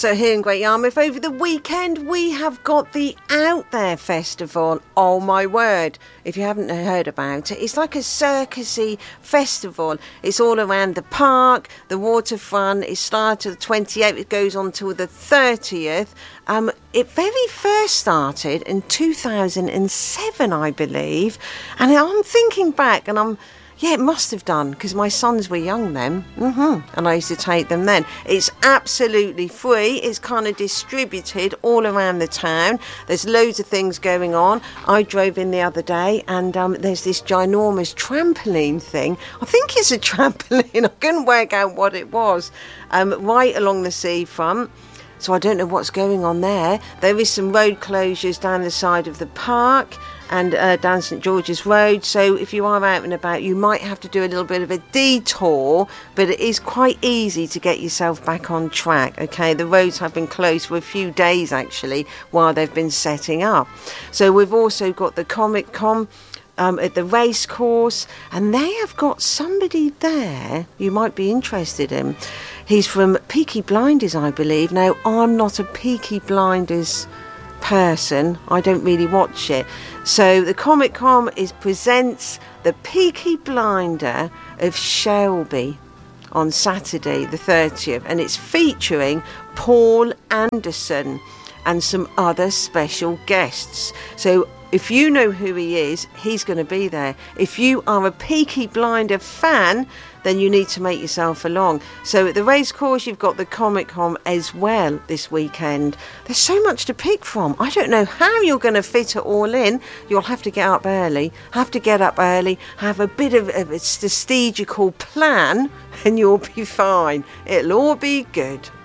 So here in Great Yarmouth over the weekend we have got the Out There Festival. Oh my word, if you haven't heard about it, it's like a circusy festival. It's all around the park, the waterfront. It starts at the 28th, it goes on till the 30th. It very first started in 2007, I believe, and I'm thinking back and yeah, it must have done, because my sons were young then, and I used to take them then. It's absolutely free. It's kind of distributed all around the town. There's loads of things going on. I drove in the other day, and there's this ginormous trampoline thing. I think it's a trampoline. I couldn't work out what it was. Right along the seafront. So I don't know what's going on there. There is some road closures down the side of the park and down St George's Road. So if you are out and about, you might have to do a little bit of a detour, but it is quite easy to get yourself back on track. Okay, the roads have been closed for a few days actually while they've been setting up. So we've also got the Comic Con at the race course, and they have got somebody there you might be interested in. He's from Peaky Blinders, I believe. Now, I'm not a Peaky Blinders person. I don't really watch it. So the Comic Con presents the Peaky Blinder of Shelby on Saturday the 30th, and it's featuring Paul Anderson and some other special guests. So if you know who he is, he's going to be there. If you are a Peaky Blinder fan, then you need to make yourself along. So at the racecourse, you've got the Comic Con as well this weekend. There's so much to pick from. I don't know how you're going to fit it all in. You'll have to get up early. Have a bit of a strategical plan, and you'll be fine. It'll all be good.